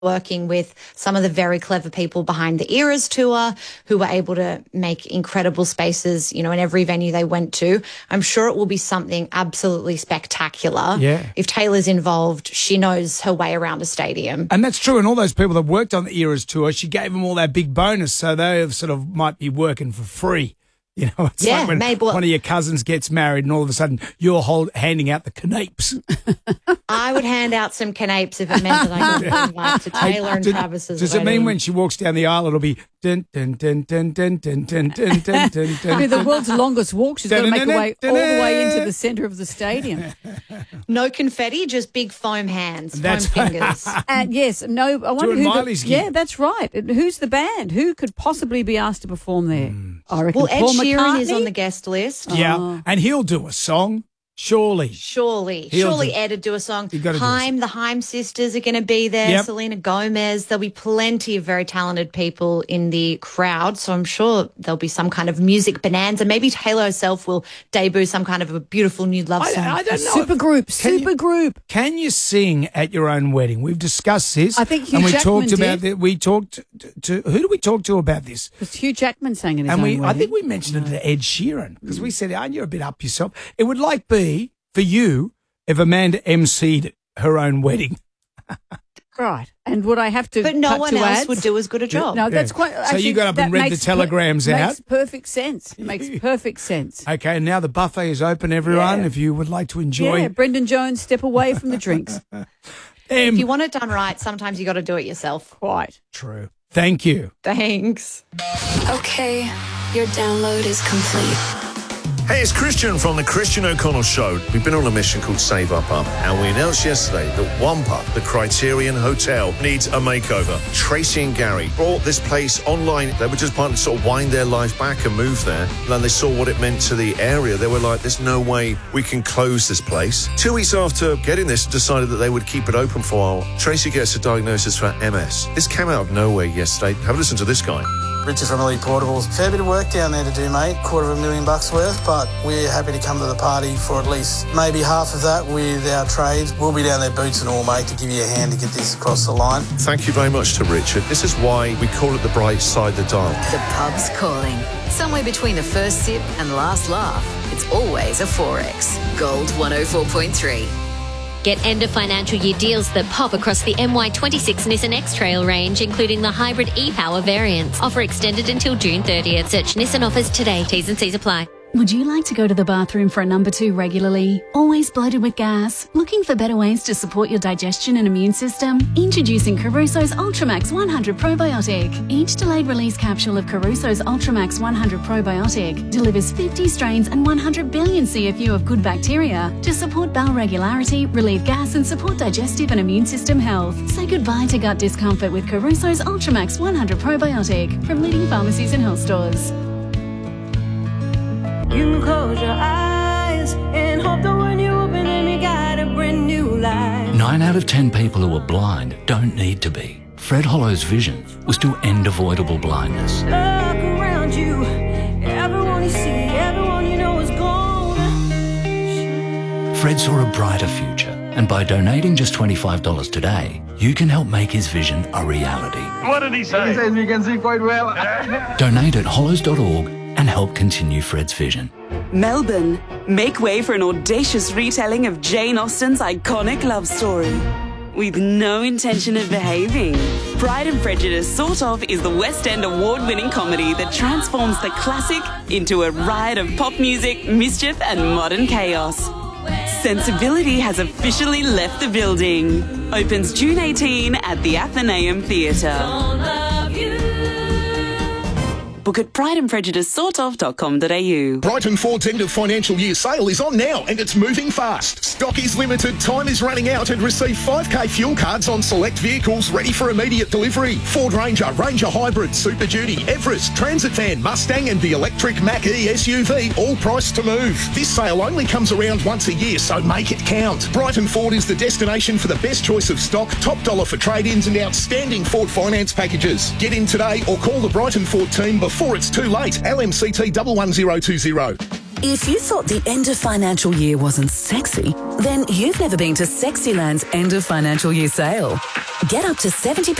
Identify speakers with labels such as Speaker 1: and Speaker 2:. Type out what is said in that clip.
Speaker 1: working with some of the very clever people behind the Eras tour who were able to make incredible spaces, in every venue they went to. I'm sure it will be something absolutely spectacular.
Speaker 2: Yeah.
Speaker 1: If Taylor's involved, she knows her way around a stadium.
Speaker 2: And that's true. And all those people that worked on the Eras tour, she gave them all that big bonus, so they sort of might be working for free. It's like when one of your cousins gets married and all of a sudden you're handing out the canapes.
Speaker 1: I would hand out some canapes if it meant that I got invited to Taylor and Travis's
Speaker 2: Does
Speaker 1: wedding.
Speaker 2: it mean when she walks down the aisle it'll be dun dun dun dun dun dun dun dun dun dun
Speaker 3: It'll be the world's longest walk. She's got to make her way all the way into the centre of the stadium.
Speaker 1: No confetti, just big foam hands, foam fingers.
Speaker 3: Yes, no. I wonder
Speaker 2: Doing
Speaker 3: who.
Speaker 2: Miley's gig.
Speaker 3: Yeah, that's right. Who's the band? Who could possibly be asked to perform there? I reckon
Speaker 1: Well, Ed
Speaker 3: Paul
Speaker 1: Sheeran
Speaker 3: McCartney
Speaker 1: is on the guest list.
Speaker 2: Yeah, and he'll do a song, surely.
Speaker 1: Surely Ed would do a song. The Haim sisters are going to be there.
Speaker 2: Yep.
Speaker 1: Selena Gomez. There'll be plenty of very talented people in the crowd. So I'm sure there'll be some kind of music bonanza. Maybe Taylor herself will debut some kind of a beautiful new love song.
Speaker 2: I don't know.
Speaker 3: Supergroup.
Speaker 2: Can you sing at your own wedding? We've discussed this.
Speaker 3: I think Hugh Jackman did.
Speaker 2: We talked to who did we talk to about this?
Speaker 3: Because Hugh Jackman sang in his own wedding.
Speaker 2: I think we mentioned it to Ed Sheeran because we said, aren't you a bit up yourself? It would be for you if Amanda emceed her own wedding.
Speaker 3: Right. And would I have to
Speaker 1: But no
Speaker 3: cut
Speaker 1: one
Speaker 3: to
Speaker 1: else
Speaker 3: ads?
Speaker 1: would do as good a job.
Speaker 3: No, that's quite...
Speaker 2: So
Speaker 3: actually,
Speaker 2: you got up and
Speaker 3: that
Speaker 2: read the telegrams out?
Speaker 3: Makes perfect sense. It makes perfect sense.
Speaker 2: Okay, now the buffet is open, everyone, if you would like to enjoy.
Speaker 3: Yeah, Brendan Jones, step away from the drinks.
Speaker 1: If you want it done right, sometimes you got to do it yourself.
Speaker 3: Quite.
Speaker 2: True. Thank you.
Speaker 1: Thanks.
Speaker 4: Okay, your download is complete.
Speaker 5: Hey, it's Christian from the Christian O'Connell Show. We've been on a mission called Save Up Up, and we announced yesterday that One Pub, the Criterion Hotel, needs a makeover. Tracy and Gary brought this place online. They were just planning to sort of wind their life back and move there. And then they saw what it meant to the area. They were like, there's no way we can close this place. 2 weeks after getting this, decided that they would keep it open for a while. Tracy gets a diagnosis for MS. This came out of nowhere yesterday. Have a listen to this guy.
Speaker 6: Richard from Elite Portables. Fair bit of work down there to do, mate. $250,000 worth, but we're happy to come to the party for at least maybe half of that with our trades. We'll be down there boots and all, mate, to give you a hand to get this across the line.
Speaker 5: Thank you very much to Richard. This is why we call it the bright side of the dial.
Speaker 7: The pub's calling. Somewhere between the first sip and last laugh. It's always a 4X. Gold 104.3.
Speaker 8: Get end of financial year deals that pop across the MY26 Nissan X-Trail range, including the hybrid e-Power variants. Offer extended until June 30th. Search Nissan offers today. T's and C's apply.
Speaker 9: Would you like to go to the bathroom for a number 2 regularly? Always bloated with gas? Looking for better ways to support your digestion and immune system? Introducing Caruso's Ultramax 100 Probiotic. Each delayed release capsule of Caruso's Ultramax 100 Probiotic delivers 50 strains and 100 billion CFU of good bacteria to support bowel regularity, relieve gas and support digestive and immune system health. Say goodbye to gut discomfort with Caruso's Ultramax 100 Probiotic from leading pharmacies and health stores.
Speaker 10: You can close your eyes and hope that when you open them, you got a brand new life.
Speaker 11: 9 out of 10 people who are blind don't need to be. Fred Hollow's vision was to end avoidable blindness.
Speaker 10: Look around you, everyone you see, everyone you know is gone.
Speaker 11: Fred saw a brighter future, and by donating just $25 today, you can help make his vision a reality.
Speaker 12: What did he say?
Speaker 6: He says we can see quite well.
Speaker 11: Donate at hollows.org and help continue Fred's vision.
Speaker 13: Melbourne, make way for an audacious retelling of Jane Austen's iconic love story. With no intention of behaving. Pride and Prejudice Sort Of is the West End award-winning comedy that transforms the classic into a riot of pop music, mischief and modern chaos. Sensibility has officially left the building. Opens June 18 at the Athenaeum Theatre. Book at prideandprejudicesortof.com.au.
Speaker 14: Brighton Ford's end of financial year sale is on now and it's moving fast. Stock is limited, time is running out, and receive 5k fuel cards on select vehicles ready for immediate delivery. Ford Ranger, Ranger Hybrid, Super Duty, Everest, Transit Van, Mustang and the electric Mach-E SUV, all priced to move. This sale only comes around once a year, so make it count. Brighton Ford is the destination for the best choice of stock, top dollar for trade-ins and outstanding Ford finance packages. Get in today or call the Brighton Ford team before it's too late. LMCT 11020.
Speaker 15: If you thought the end of financial year wasn't sexy, then you've never been to Sexyland's end of financial year sale. Get up to 70%